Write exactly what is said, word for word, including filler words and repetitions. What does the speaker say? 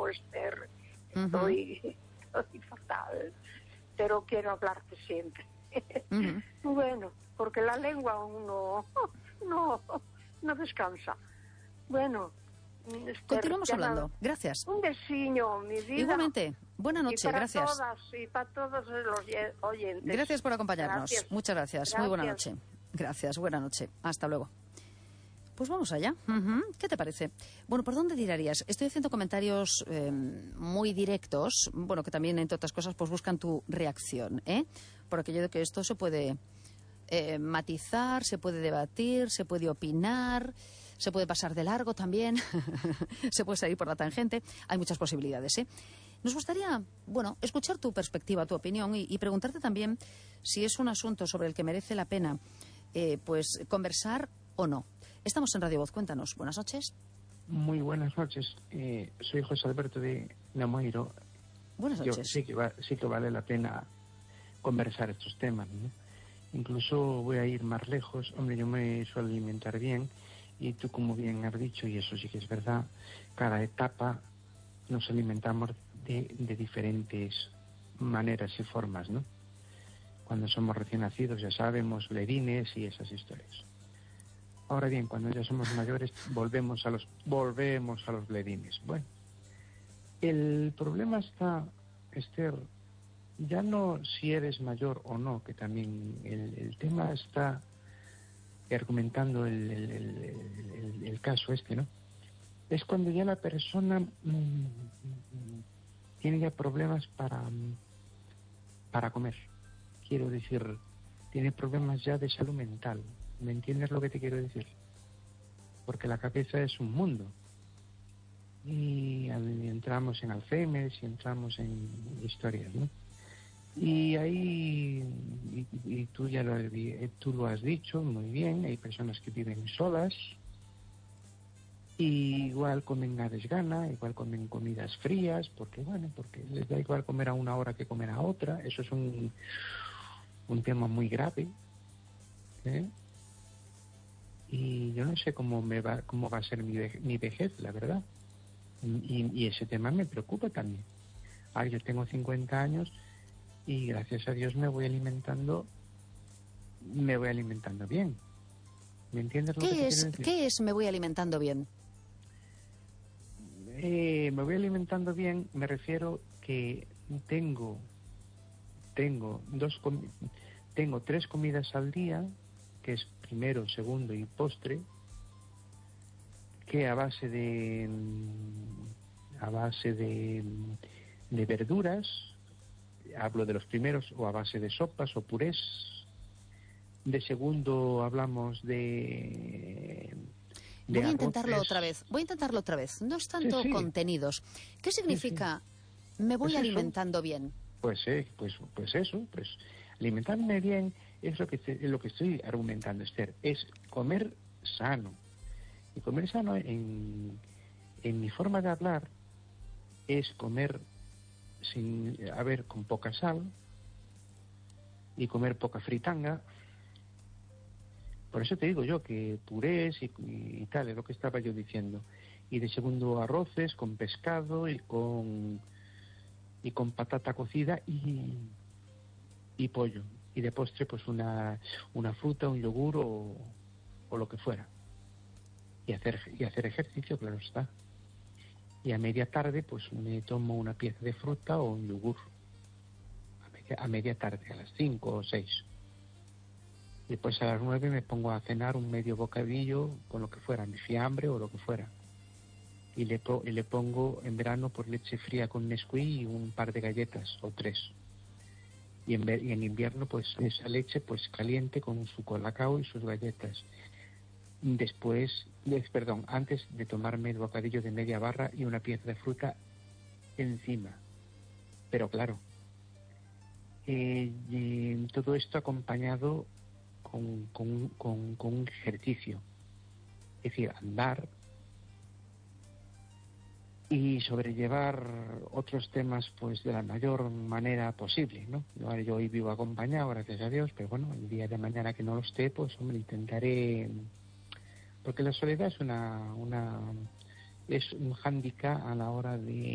yo, Esther, Uh-huh. estoy, estoy fatal, pero quiero hablarte siempre. Uh-huh. Bueno, porque la lengua aún no, no, no descansa. Bueno, Esther, continuamos hablando. no, Gracias. un besiño, mi vida. Igualmente. Buena noche, y para gracias. Todas, y para todos los oyentes. Gracias por acompañarnos. Gracias. Muchas gracias. Gracias. Muy buena noche. Gracias, buena noche. Hasta luego. Pues vamos allá. Uh-huh. ¿Qué te parece? Bueno, ¿por dónde tirarías? Estoy haciendo comentarios eh, muy directos, bueno, que también, entre otras cosas, pues buscan tu reacción, ¿eh? Por aquello de que esto se puede eh, matizar, se puede debatir, se puede opinar, se puede pasar de largo también, se puede salir por la tangente. Hay muchas posibilidades, ¿eh? Nos gustaría, bueno, escuchar tu perspectiva, tu opinión y, y preguntarte también si es un asunto sobre el que merece la pena, eh, pues, conversar o no. Estamos en Radio Voz, cuéntanos. Buenas noches. Muy buenas noches. Eh, soy José Alberto de Namoiro. Buenas noches. Yo sí que, va, sí que vale la pena conversar estos temas, ¿no? Incluso voy a ir más lejos. Hombre, yo me suelo alimentar bien y tú, como bien has dicho, y eso sí que es verdad, cada etapa nos alimentamos de, de diferentes maneras y formas, ¿no? Cuando somos recién nacidos, ya sabemos, bledines y esas historias. Ahora bien, cuando ya somos mayores, volvemos a los volvemos a los bledines. Bueno, el problema está, Esther, ya no si eres mayor o no, que también el, el tema está argumentando el, el, el, el, el caso este, ¿no? Es cuando ya la persona mmm, tiene ya problemas para, para comer. Quiero decir, tiene problemas ya de salud mental. ¿Me entiendes lo que te quiero decir? Porque la cabeza es un mundo. Y entramos en Alzheimer, y entramos en historias, ¿no? Y ahí, y, y tú ya lo, tú lo has dicho muy bien, hay personas que viven solas, y igual comen a desgana, igual comen comidas frías, porque bueno, porque les da igual comer a una hora que comer a otra. Eso es un, un tema muy grave, ¿eh? Y yo no sé cómo me va cómo va a ser mi, ve, mi vejez, la verdad. Y, y ese tema me preocupa también. Ah, yo tengo cincuenta años y gracias a Dios me voy alimentando me voy alimentando bien. ¿Me entiendes lo que te es, quiero decir? ¿Qué es me voy alimentando bien? Eh, me voy alimentando bien, me refiero que tengo tengo dos tengo tres comidas al día, que es primero, segundo y postre, que a base de a base de, de verduras, hablo de los primeros, o a base de sopas o purés. De segundo hablamos de, de Voy a arroces. intentarlo otra vez, voy a intentarlo otra vez. No es tanto sí, sí. contenidos. ¿Qué significa sí, sí. me voy pues alimentando bien? Pues eh, pues pues eso, pues alimentarme bien es lo que te, es lo que estoy argumentando, Esther, es comer sano. Y comer sano en, en mi forma de hablar es comer sin, a ver, con poca sal y comer poca fritanga. Por eso te digo yo que purés y, y tal, es lo que estaba yo diciendo. Y de segundo, arroces con pescado y con y con patata cocida y, y pollo. Y de postre, pues una, una fruta, un yogur o, o lo que fuera. Y hacer, y hacer ejercicio, claro está. Y a media tarde, pues me tomo una pieza de fruta o un yogur. A media, a media tarde, a las cinco o seis. Y después a las nueve me pongo a cenar un medio bocadillo con lo que fuera, mi fiambre o lo que fuera. Y le, po- y le pongo en verano por leche fría con Nesquik y un par de galletas o tres. Y en, ver- y en invierno, pues esa leche pues caliente con su colacao y sus galletas. Después, des, perdón, antes de tomarme el bocadillo de media barra y una pieza de fruta encima. Pero claro, eh, y todo esto acompañado con, con, con, con un ejercicio. Es decir, andar y sobrellevar otros temas pues de la mayor manera posible, ¿no? Yo, yo hoy vivo acompañado, gracias a Dios, pero bueno, el día de mañana que no lo esté, pues hombre, intentaré... Porque la soledad es una, una es un hándicap a la hora de